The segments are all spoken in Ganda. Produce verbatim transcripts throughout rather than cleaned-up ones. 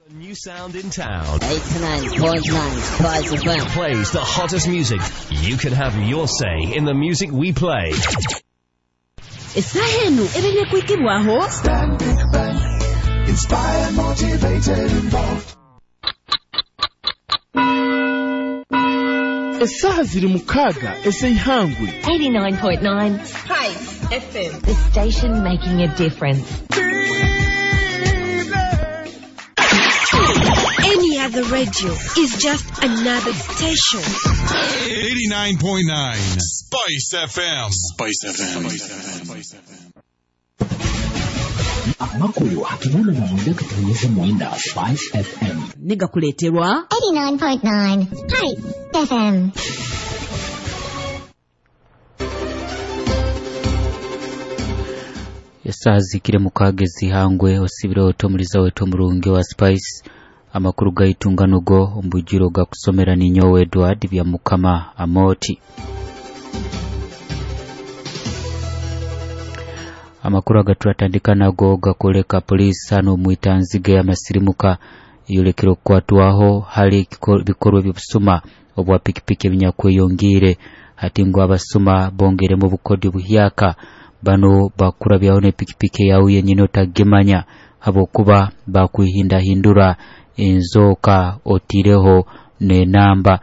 The new sound in town. eighty-nine point nine Spice F M plays the hottest music. You can have your say in the music we play. Esahenu ebenye kwikibwaho. Stanbic Bank. Inspired, motivated, involved. Esaha ziri mukaga ese ihangwe. eighty-nine point nine Spice F M. The station making a difference. Any other radio is just another station. eighty-nine point nine Spice F M. Spice F M. Spice F M. Amakulu hakinana na mwenda katanyeza mwenda Spice F M. Niga kuleterwa eighty-nine point nine Spice F M. Yasazi kire mukaga zihangwe osibira otomuriza weto murunge wa Spice. Amakuru gaitunganogo ombujiro ga kusomera ni nyowe Edward bya mukama amoti. Amakuru agaturatandika nago gakoleka police hano muitanzige amasirimuka yolekero kwatwaho hali bikorwa by'ubusuma obwa pikipiki binyakweyongire hati ngo abasuma bongere mu bukodi buhyaka bano bakura byahone pikipiki yawe yenyine otagemanya habo kuba bakwihinda hindura inzoka otireho ne namba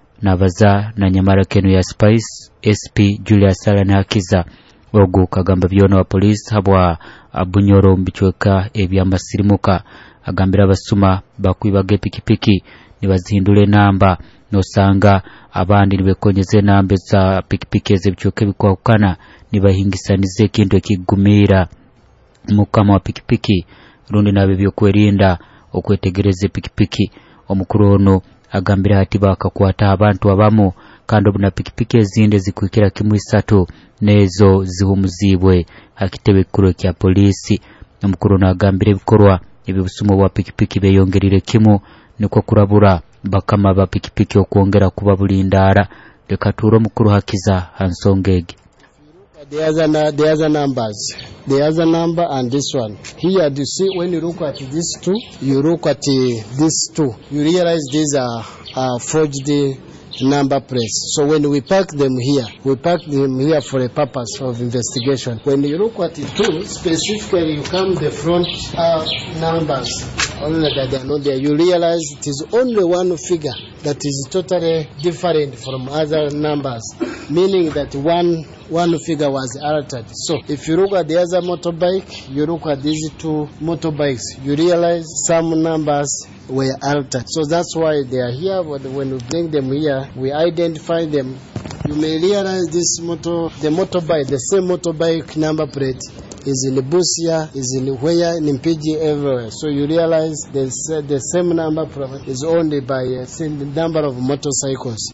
nabaza na nyamara kenu ya Spice S P Julius Salanakiza ogu kagamba byona wa police habwa abunyoro mbichweka ebyamasirimuka agambira abasuma bakwibage pikipiki nibazihindure namba nosanga abandi nibekonyeze nambe za pikipiki zebchoke bikwakana nibahingisanize kintu kigumira mukama wa pikipiki rundi nabe byo kwerinda okwetegereze pikipiki omukuru ono agambira hati bakakwata abantu abamo kandi obuna pikipiki ezinde zikwikira kimwe isatu nezo zihumuzibwe hakitebe kuro kya polisi omukuru ono agambira bikorwa ebibusumo bwa pikipiki beyongerire kimu niko kurabura bakama ba pikipiki okwongera kuba bulindara leka turo mukuru hakiza hansongege. The other, the other numbers, the other number and this one. Here, you see, when you look at these two, you look at uh, these two, you realize these are uh, forged number plates. So when we pack them here, we pack them here for a purpose of investigation. When you look at the two, specifically you come the front uh, numbers, only that they are not there, you realize it is only one figure that is totally different from other numbers, meaning that one one figure was altered. So if you look at the other motorbike, you look at these two motorbikes, you realize some numbers were altered. So that's why they are here. But when we bring them here, we identify them. You may realize this motor, the motorbike, the same motorbike number plate is in Busia, is in where, in P G, everywhere. So you realize the, the same number plate is owned by a same number of motorcycles.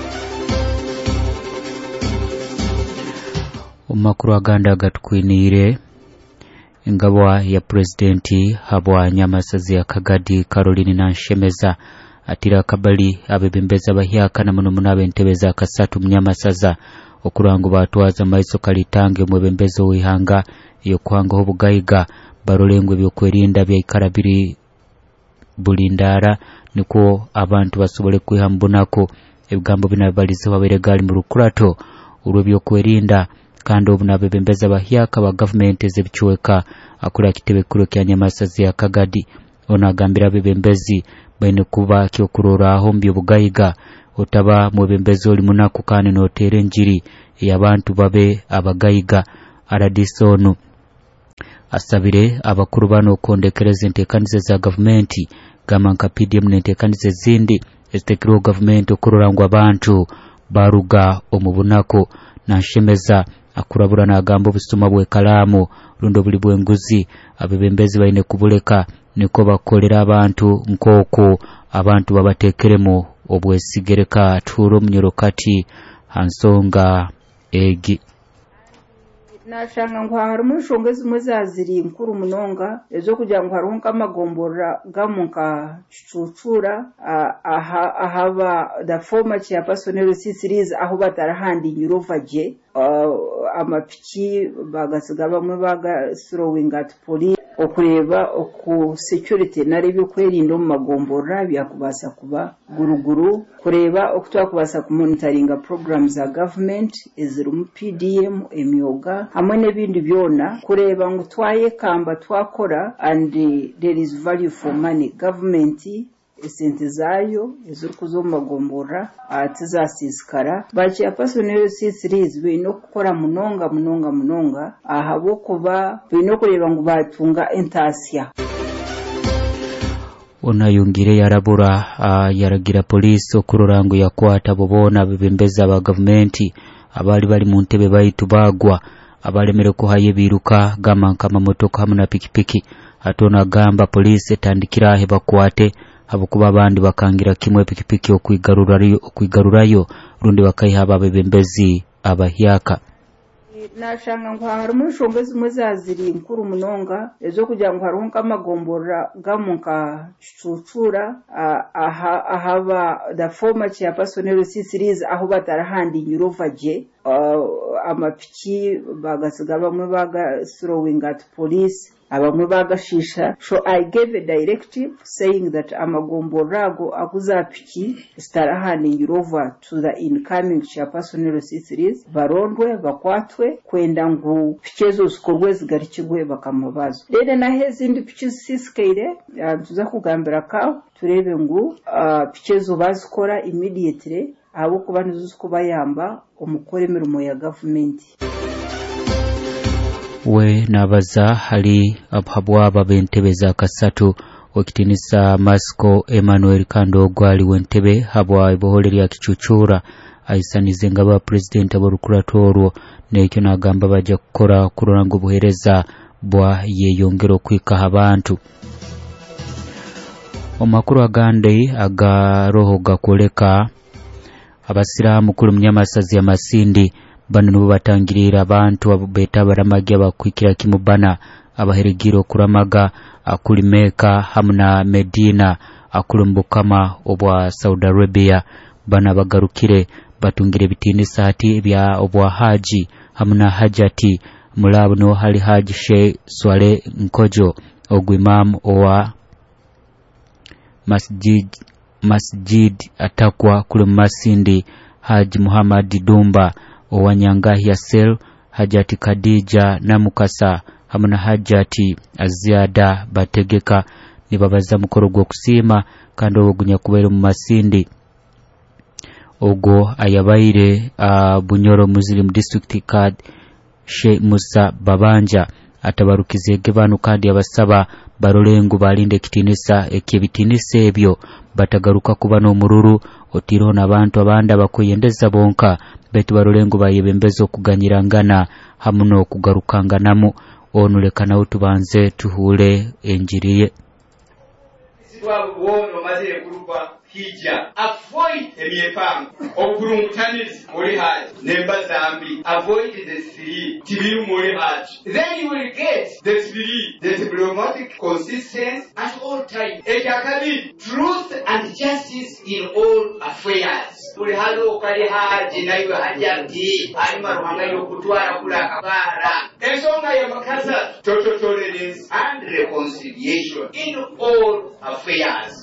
Omakuru aganda gatukwinire ingabwa ya presidenti habwa nyamasazi ya Kagadi Caroline Nanshemeza atira kabali abebembeza bahyaka na muno munabe ntebeza kasatu mnyamasaza okurango batwaza maiso kalitange mwebembezo wihanga iyo kwanga obugayiga barolengwe byokwerinda bya ikarabiri bulindara niko abantu basobole kwihambunako ebigambo binabalize baberegali mu rukurato urubyo kwerinda kandi obunabebembeza bahyaka ba government ezebichweka akura kitebe kuro kya nyamasazi ya Kagadi onagambira bebembezi bene kuba kyo kurora aho mbyo bugayiga otaba mu bembezo limunako kane no terenjiri yabantu babe abagayiga aradisonu asabire abakuru bano kondekereza entekanize za government gamanka P D M nentekanize zindi estekiro government okurorangwa abantu baruga omubunako Nanshemeza akurabura na agambo busuma bwe kalamu rundo buli bwenguzi abebembezi baine kubuleka niko bakolera abantu nkoko abantu babatekeremo obwesigereka turo mnyorokati hansonga egi nashanga ngo harimo nshonga zimwe zaziri nkuru munonga ezo kugira ngo harunka amagombora gamunka chuchura aha ahaba the former chairperson series aho batarahandi Eurovaje amapiki bagasiga bamwe baga throwing at police okureba oku security naribyo kwerinda mu magombora byakubasa kuba guruguru kureba okutwakubasa ku monitoringa programs za government eziri mu P D M emyoga hamwe n'ebindi byona kureba ngo twaye kamba twakora and uh, there is value for money government esente zayo eziri kuzo magombora atizasisikara bachi apasonero series bino kukora munonga munonga munonga ahabo kuba bino kureba ngo batunga entasya onayungire yarabura uh, yaragira police okurora ngo yakwata bobona bebembeza ba government abali bali mu ntebe bayitu bagwa abalemere ko haye biruka gama kama motoka hamwe na pikipiki atona gamba police etandikira he bakwate abukuba abandi bakangira kimwe pikipiki okwigarurayo okwigarurayo rundi bakayiha ababembezi abahyaka nashanga ngo harimo inshonga zimwe zaziri nkuru munonga ezo kugira ngo harunka amagombora gamunka cucura aha ahaba the former chairperson series aho batarahandi nyurovaje amapiki bagasiga bamwe baga throwing at police abamwe bagashisha. So I gave a directive saying that amagomborago akuzapiki starahani over to the incoming chairperson series barondwe bakwatwe kwenda ngo pichezo zikorwe zigarikigwe bakamubazo rero nahe zindi pichezo siskeire tuza kugambira ka turebe ngo uh, pichezo bazikora immediately abo kuba nizo kubayamba umukore mirumo ya government. We nabaza hali abhabwa babentebe za kasatu wakitinisa Masco Emmanuel Kando gwali wentebe habwa iboholeri ya kichuchura aisanize ngaba president abarukuratoro nekyo nagamba baje kukora kurorango buhereza bwa yeyongero kwika abantu. Omakuru agande agaroho gakoleka abasiramu kuri munyamasazi ya Masindi bano nubo batangirira abantu abeta baramage bakwikira kimubana abaherigiro kuramaga akuli Meka hamna Medina akulumbukama obwa Saudi Arabia bana bagarukire batungire bitini sati bya obwa haji hamna hajati mulabu no hali haji Sheikh Swale Nkojo ogwimam owa masjid masjid atakwa kule Masindi Haji Muhammad Dumba owanyangahi ya sel Hajati Khadija na Mukasa hamuna Hajati Aziada bategeka ni babaza mukoro gwo kusima kandi ogunya kubera mu Masindi ogo ayabaire uh, Bunyoro Muslim District card Sheikh Musa Babanja atabarukizege banu kandi abasaba barolengu balinde kitinisa ekibitinise ebyo batagaruka kuba no mururu otiro nabantu abanda bakuyendeza bonka betu barolengu bayebembezo kuganyirangana hamuno kugarukanganamo onulekana utubanze tuhule enjiriye wono mazire kurupa hija avoid emiepango okurungutanizi muri haji nemba zambi avoid the three tibiru muri haji then you will get the three the diplomatic consistency at all times ekakabiri truth and justice in all affairs muri halo kali haji nayo hajati ari maruhanga yo kutwara kula kabara ensonga ya makaza total tolerance and reconciliation in all affairs.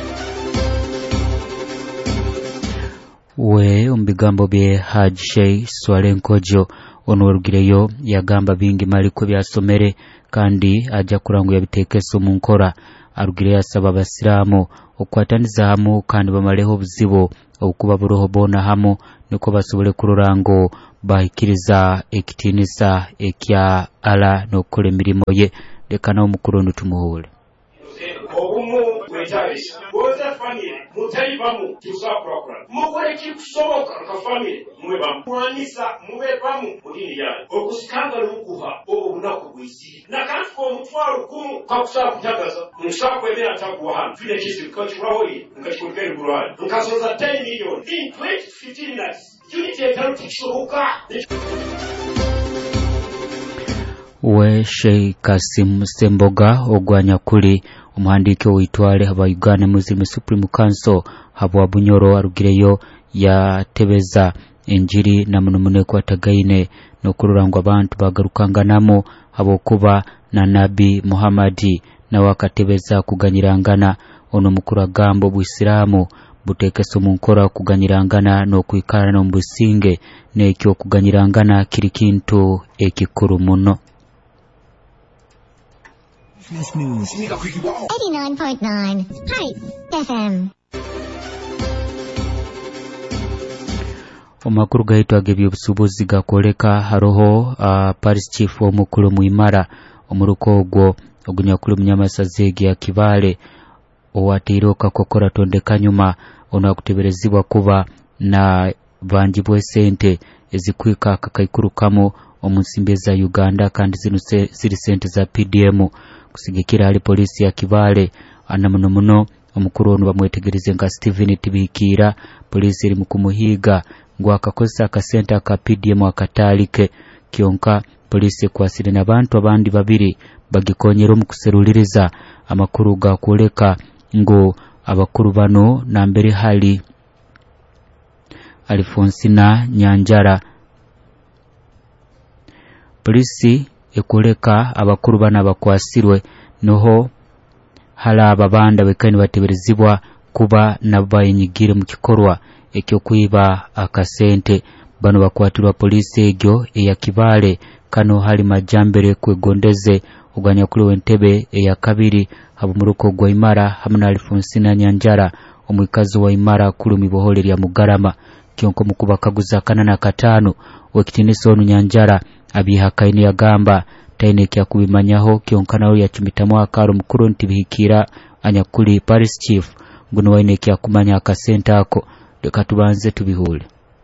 We umbigambo bye Haji Sheikh Swale Nkojo onorugireyo yagamba bingi maliko byasomere kandi ajja kurangu yabitekeso mu nkora arugire yasaba abasiramu okwataniza hamu kandi bamaleho buzibo okuba buroho bona hamu niko basobole kurorango bahikiriza ekitinisa ekya ala nokole mirimo ye lekana omukuru tumuhule obumu wetabisha boza family mutayibamu tusakura mukore kikusoboka ka family mwebamu mwanisa mwebamu mudini yayo okusikanga lukuha obunaku bwisi nakantu ko mutwaro kumu kakusaba kutagaza musako emera takuwa hano fine kisi kachuraho yi ngachikukere burwani nkasoza ten million in twenty fifteen nights unity etaruti kisoboka. We Sheikh Kasim Semboga ogwanya kuli umuhandike witwale haba Uganda Muslim Supreme Council habo Bunyoro arugireyo ya tebeza enjiri na munumune kwatagaine n'okururangwa abantu bagarukanganamo abokuba na Nabi Muhammadi na wakatebeza kuganyirangana ono mukuru agamba obwisilamu butekeso mu nkora kuganyirangana n'okwikara no mbusinge n'ekyo kuganyirangana kiri kintu ekikuru muno. eighty-nine point nine Hype F M. Omakuru gaitu agebye obusubuzi gakoleka haroho uh, Paris Chief omukulu muimara omuruko ogwo ogunyakulu munyamasaze ya Kibale owatiroka kokora tondeka nyuma ono akuteberezibwa kuba na banjibwe sente ezikwika kakaikuru kamo omusimbeza Uganda kandi zino ziri sente za P D M kusigikira ali polisi ya Kibale anamuno muno omukuru ono bamwetegereze nga Steven Tibikira polisi iri mukumuhiga ngo akakosa akasenta ka P D M akatalike kionka polisi kwasire n'abantu abandi babiri bagikonyero mu kuseruliriza amakuru ga kuleka ngo abakuru bano na mbere hali Alfonsina Nyanjara polisi ekuleka abakuru bana bakwasirwe noho hala ababanda bekani bateberezibwa kuba nabayinyigire mu kikorwa ekyo kuiba akasente bano bakwatirwa polisi egyo eya Kibale kano hali majambere kwegondeze uganya kuli wentebe eya kabiri habumuruko gwa Imara hamuna Alfonsina Nyanjara omwikazi wa Imara kulu mibohole lya Mugarama kionko mukuba kaguza kanana katano wekitiniso onu Nyanjara abihakaini ya gamba taine kia kubimanyaho kionkana uli ya chumitamu akaro mkuru ntibihikira anyakuli Paris Chief nguno waine kia kumanya akasenta ako dekatubanze tubihule.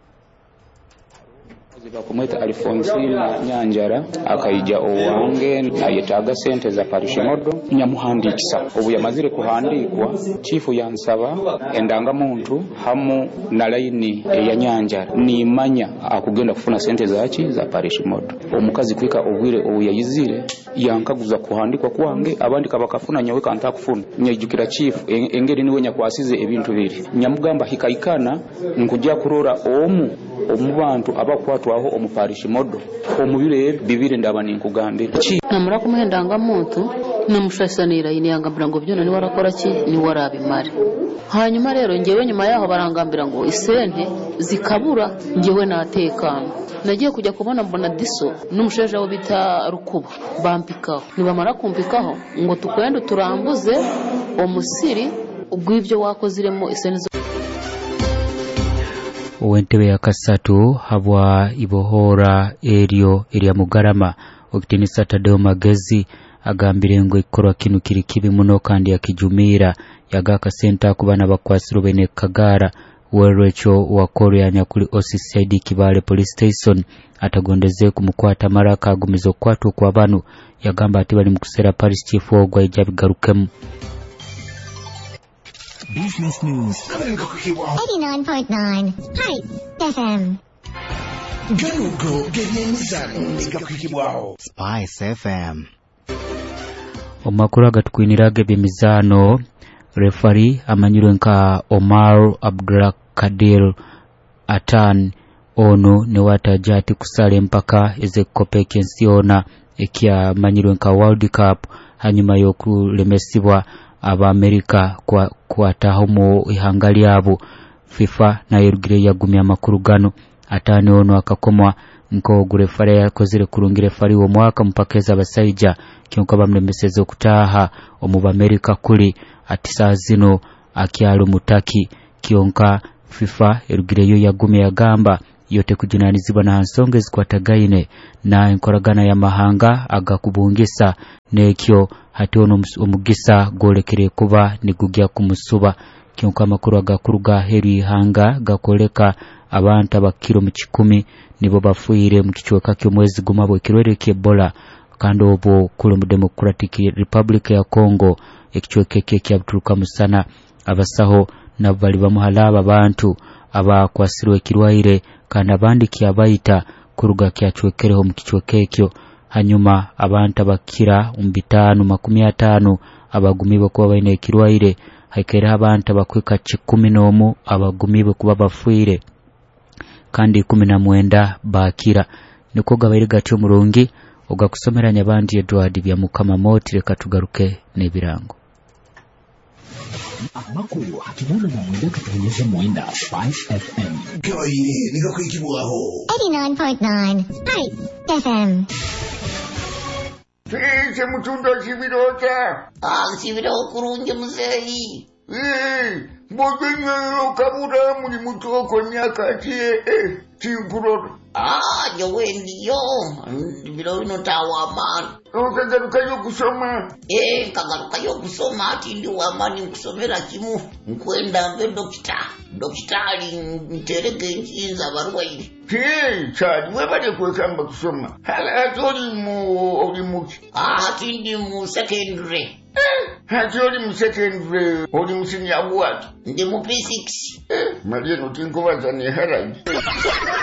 Bakumweta Alfonsina Nyanjara akaija owange ayetaga sente za parishimodo nyamuhandikisa obu yamazire kuhandikwa chifu yansaba endanga muntu hamu na laini ya Nyanjara ni manya akugenda kufuna sente zachi za parishimodo omukazi kwika obwire obu yayizire yankaguza kuhandikwa kwange abandi kabakafuna nyawe kanta kufuna nyejukira chifu engeri niwe nyakwasize ebintu biri nyamugamba hikaikana nkujja kurora omu omubantu abakwatwaho omuparishimodo omubire bibire ndaba ninkugambira namura kumuhendanga muntu namushasanira yini yangambira ngo byona ni warakora ki ni warabimare hanyuma rero ngewe nyuma yaho barangambira ngo isente zikabura ngewe natekana nagiye kujya kubona mbona diso n'umusheje wo bita Rukuba bampikaho nibamara kumpikaho ngo tukwende turambuze omusiri ubw'ivyo wakoziremo isente Uwentebe ya kasatu habwa ibohora eryo erya Mugarama okitini Saturday magezi agambire ngo ikora kinu kiri kibi muno kandi yakijumira yagaka senta kubana bakwasiro bene Kagara Werrecho wa Korea nyakuli O C C I D Kibale Police Station atagondeze kumukwata maraka agumizo kwatu kwa banu yagamba ati bali mukusera Paris Chief ogwa ijabigarukemu. Business News. eighty-nine point nine Hype F M. Ganugo genyemizano nikakukibwao Spice F M. Omakuru agatukwinirage bemizano referee amanyiro nka Omar Abdulkadir Atan ono ne watajati kusale mpaka eze kopeke nsiona ekia manyiro nka World Cup hanyuma yokulemesibwa aba Amerika kwa kwatahomo ihangali yabo FIFA na yerugire yagumya makuru gano atane ono akakomwa nko gurefare yakozire kurungire fari wo mwaka mpakeza abasaija kyonka bamlemesezo kutaha omuba Amerika kuli atisa zino akialo mutaki kyonka FIFA yerugire yo yagumya yagamba yote kujinanizibwa na hansonge zikwatagaine na enkoragana ya mahanga agakubungisa nekyo hati ono omugisa golekere kuba nigugya kumusuba kyonka amakuru agakuruga heri hanga gakoleka abantu abakiro mu kikumi nibo bafuire mu kichweka kyo mwezi gumabo kirwere k'Ebola kandi obo kulu mu Democratic Republic ya Congo ekichweke kye kyabturuka musana abasaho nabali bamuhalaba abantu abakwasirwe kirwaire kandi abandi kyabayita kuruga kyachwekereho mu kichweke kyo hanyuma abantu abakira umbitanu makumi atanu abagumibo kuba baine kirwaire haikera abantu abakwika kikumi nomu abagumibo kuba bafuire kandi kumi na mwenda bakira niko gabaire gatyo murungi ogakusomeranya abandi Edward bya mukama moti reka tugaruke n'ebirango amakuru hakibona na mwenda katanyeze mwenda Spice F M gabaire nika kwikibwaho eighty-nine point nine Spice F M. Fiche mutundo chibirota. Ah, chibirota kurunge muzeyi. Eh, mbogenyo kabura muri mutoko nyakati eh chibirota. Ah, yowe ndiyo. Biro ino tawa man. Ukagaruka yo kusoma. Eh, kagaruka yo kusoma ati ndi wa mani kusomera kimu. Nkwenda mbe dokita. Dokitari nterege nkinza barwayi. Hey, chadi webale kwekamba kusoma. Hala atoli mu oli muki. Ah, ati ndi mu secondary. Eh, atoli mu secondary oli mu senior what? Ndi mu P six. Eh, Mariano tinko wazani haraji.